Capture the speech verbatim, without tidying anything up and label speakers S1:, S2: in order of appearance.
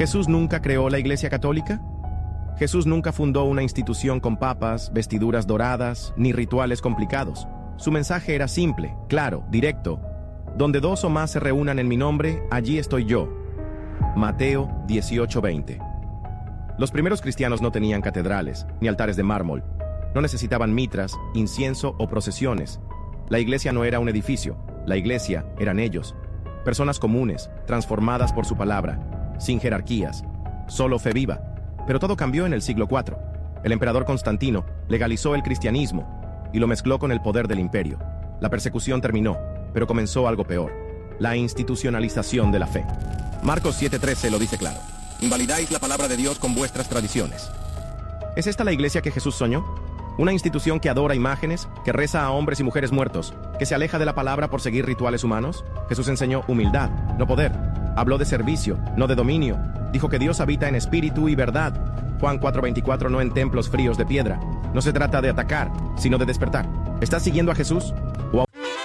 S1: ¿Jesús nunca creó la Iglesia Católica? Jesús nunca fundó una institución con papas, vestiduras doradas, ni rituales complicados. Su mensaje era simple, claro, directo. Donde dos o más se reúnan en mi nombre, allí estoy yo. Mateo dieciocho veinte. Los primeros cristianos no tenían catedrales, ni altares de mármol. No necesitaban mitras, incienso o procesiones. La iglesia no era un edificio, la iglesia eran ellos. Personas comunes, transformadas por su palabra, sin jerarquías, solo fe viva. Pero todo cambió en el siglo cuarto. El emperador Constantino legalizó el cristianismo y lo mezcló con el poder del imperio. La persecución terminó, pero comenzó algo peor: la institucionalización de la fe. Marcos siete trece lo dice claro: invalidáis la palabra de Dios con vuestras tradiciones. ¿Es esta la iglesia que Jesús soñó? Una institución que adora imágenes, que reza a hombres y mujeres muertos, que se aleja de la palabra por seguir rituales humanos. Jesús enseñó humildad, no poder. Habló de servicio, no de dominio. Dijo que Dios habita en espíritu y verdad. Juan cuatro veinticuatro, no en templos fríos de piedra. No se trata de atacar, sino de despertar. ¿Estás siguiendo a Jesús?